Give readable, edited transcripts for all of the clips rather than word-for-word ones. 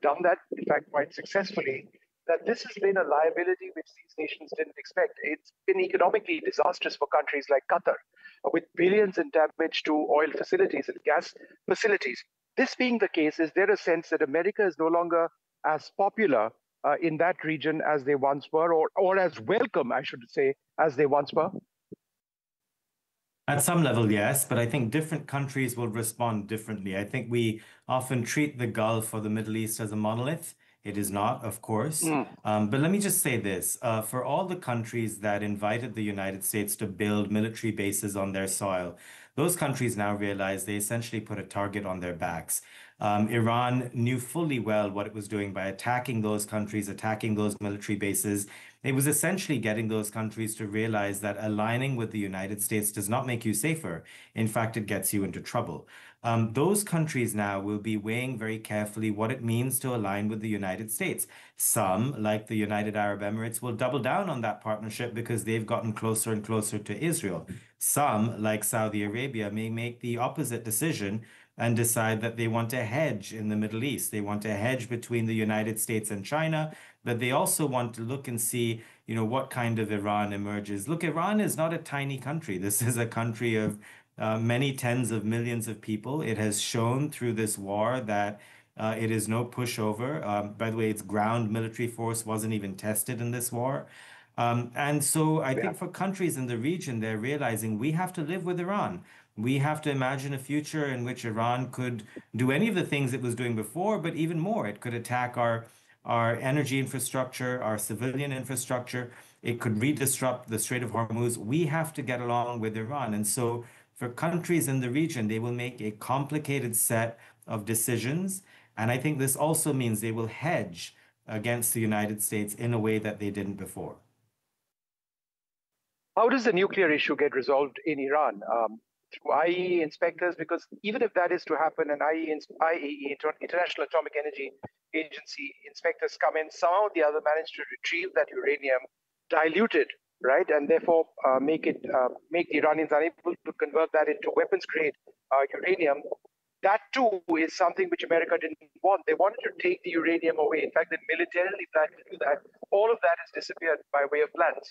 done that, in fact, quite successfully, that this has been a liability which these nations didn't expect. It's been economically disastrous for countries like Qatar, with billions in damage to oil facilities and gas facilities. This being the case, is there a sense that America is no longer as popular in that region as they once were, or as welcome, I should say, as they once were? At some level, yes, but I think different countries will respond differently. I think we often treat the Gulf or the Middle East as a monolith. It is not, of course. Mm, But let me just say this. For all the countries that invited the United States to build military bases on their soil, those countries now realize they essentially put a target on their backs. Iran knew fully well what it was doing by attacking those countries, attacking those military bases. It was essentially getting those countries to realize that aligning with the United States does not make you safer. In fact, it gets you into trouble. Those countries now will be weighing very carefully what it means to align with the United States. Some, like the United Arab Emirates, will double down on that partnership because they've gotten closer and closer to Israel. Some, like Saudi Arabia, may make the opposite decision and decide that they want to hedge in the Middle East. They want to hedge between the United States and China, but they also want to look and see, what kind of Iran emerges. Look, Iran is not a tiny country. This is a country of many tens of millions of people. It has shown through this war that it is no pushover. By the way, its ground military force wasn't even tested in this war. And so I yeah. think for countries in the region, they're realizing we have to live with Iran. We have to imagine a future in which Iran could do any of the things it was doing before, but even more. It could attack our energy infrastructure, our civilian infrastructure. It could redisrupt the Strait of Hormuz. We have to get along with Iran. And so for countries in the region, they will make a complicated set of decisions. And I think this also means they will hedge against the United States in a way that they didn't before. How does the nuclear issue get resolved in Iran? Through IAEA inspectors? Because even if that is to happen, and International Atomic Energy Agency inspectors come in, somehow or the other manage to retrieve that uranium, dilute it, right, and therefore make the Iranians unable to convert that into weapons grade uranium. That too is something which America didn't want. They wanted to take the uranium away. In fact, they militarily planned to do that. All of that has disappeared by way of plans.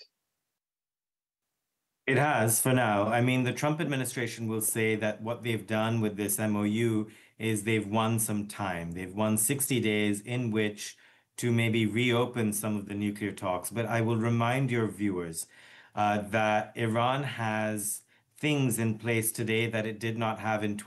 It has for now. I mean, the Trump administration will say that what they've done with this MOU is they've won some time. They've won 60 days in which to maybe reopen some of the nuclear talks. But I will remind your viewers that Iran has things in place today that it did not have in